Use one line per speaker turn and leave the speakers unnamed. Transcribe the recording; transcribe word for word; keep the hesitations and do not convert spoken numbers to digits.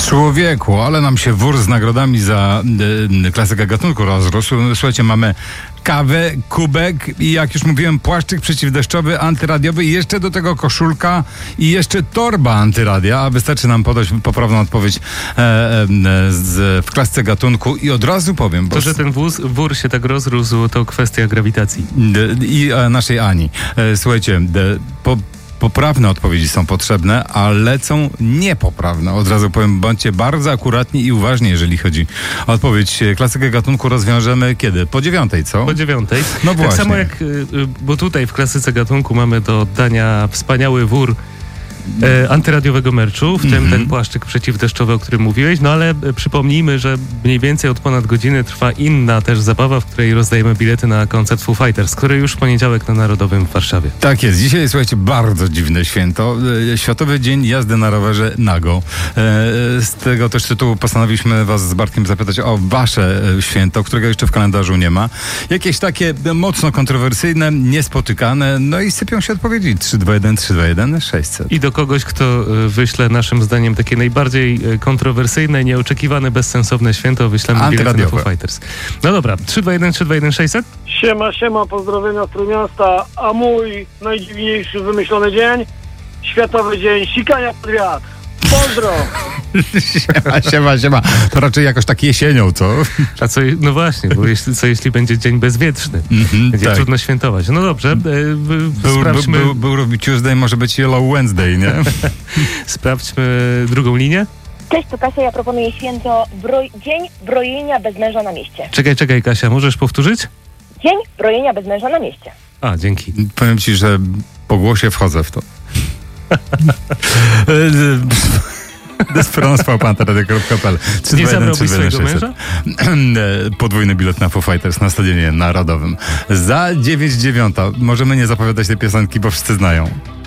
Człowieku, ale nam się wór z nagrodami za y, klasykę gatunku rozrósł. Słuchajcie, mamy kawę, kubek i jak już mówiłem, płaszczyk przeciwdeszczowy, antyradiowy i jeszcze do tego koszulka i jeszcze torba antyradia, a wystarczy nam podać poprawną odpowiedź e, e, z, w klasyce gatunku i od razu powiem. Bo
to, że ten wóz, wór się tak rozrósł, to kwestia grawitacji.
I e, naszej Ani. E, słuchajcie, e, po Poprawne odpowiedzi są potrzebne, a lecą niepoprawne. Od razu powiem, bądźcie bardzo akuratni i uważni, jeżeli chodzi o odpowiedź. Klasykę gatunku rozwiążemy kiedy? Po dziewiątej, co?
Po dziewiątej.
No właśnie.
Tak samo jak, bo tutaj w klasyce gatunku mamy do oddania wspaniały wór E, antyradiowego merczu, w tym mm-hmm. ten płaszczyk przeciwdeszczowy, o którym mówiłeś, no ale e, przypomnijmy, że mniej więcej od ponad godziny trwa inna też zabawa, w której rozdajemy bilety na koncert Foo Fighters, który już w poniedziałek na Narodowym w Warszawie.
Tak jest. Dzisiaj, słuchajcie, bardzo dziwne święto. E, Światowy Dzień Jazdy na rowerze nago. E, z tego też tytułu postanowiliśmy was z Bartkiem zapytać o wasze e, święto, którego jeszcze w kalendarzu nie ma. Jakieś takie mocno kontrowersyjne, niespotykane, no i sypią się odpowiedzi. trzy dwa jeden trzy dwa jeden sześćset.
I do kogoś, kto wyśle naszym zdaniem takie najbardziej kontrowersyjne, nieoczekiwane, bezsensowne święto, wyślemy bilety na Foo Fighters. No dobra, trzy dwa jeden trzy dwa jeden sześćset.
Siema, siema, pozdrowienia z Trójmiasta, a mój najdziwniejszy wymyślony dzień, Światowy Dzień Sikania pod wiatr. Pozdro!
Siema, siema, siema. To raczej jakoś tak jesienią, co?
A co, no właśnie, bo jeśli, co jeśli będzie dzień bezwietrzny? Mm-hmm, będzie tak. Trudno świętować. No dobrze, by, by,
był,
sprawdźmy...
Był, był, był Tuesday, może być Yellow Wednesday, nie?
Sprawdźmy drugą linię.
Cześć, to Kasia, ja proponuję święto broj... Dzień brojenia bez męża na mieście.
Czekaj, czekaj, Kasia, możesz powtórzyć?
Dzień brojenia bez męża na mieście.
A, dzięki.
Powiem ci, że po głosie wchodzę w to. Desperance małpa antiradio kropka p l.
Nie zabrałbyś swojego męża?
Podwójny bilet na Foo Fighters na Stadionie Narodowym. Za dziewięć dziewiąta. Możemy nie zapowiadać tej piosenki, bo wszyscy znają.